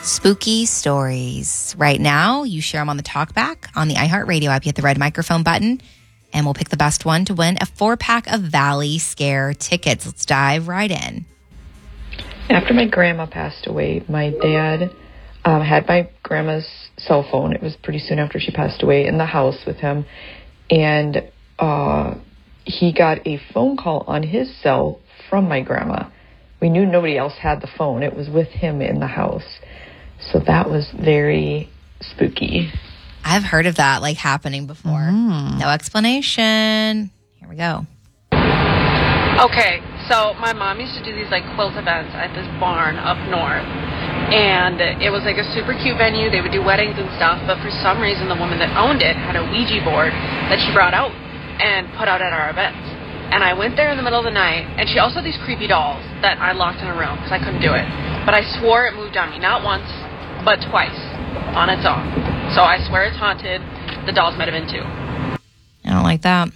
Spooky stories. Right now, you share them on the TalkBack on the iHeartRadio app. You hit the red microphone button, and we'll pick the best one to win a 4-pack of Valley Scare tickets. Let's dive right in. After my grandma passed away, my dad had my grandma's cell phone. It was pretty soon after she passed away, in the house with him. And he got a phone call on his cell from my grandma. We knew nobody else had the phone. It was with him in the house. So that was very spooky. I've heard of that happening before. No explanation. Here we go. Okay, so my mom used to do these quilt events at this barn up north. And it was a super cute venue. They would do weddings and stuff. But for some reason, the woman that owned it had a Ouija board that she brought out and put out at our events. And I went there in the middle of the night. And she also had these creepy dolls that I locked in a room because I couldn't do it. But I swore it moved on me. Not once, but twice on its own. So I swear it's haunted. The dolls might have been too. I don't like that.